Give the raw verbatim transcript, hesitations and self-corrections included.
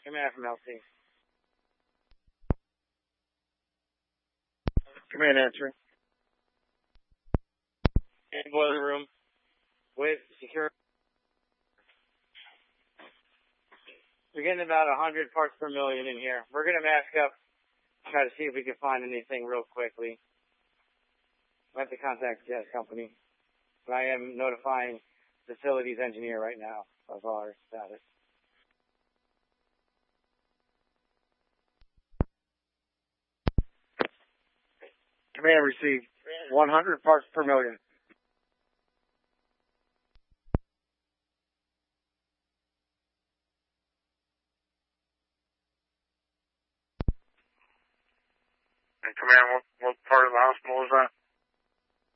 Command from L C. Command answering. In boiler room with security. We're getting about one hundred parts per million in here. We're going to mask up, try to see if we can find anything real quickly. I have to contact the gas company. But I am notifying facilities engineer right now of our status. Command received. one hundred parts per million. And command, what, what part of the hospital is that?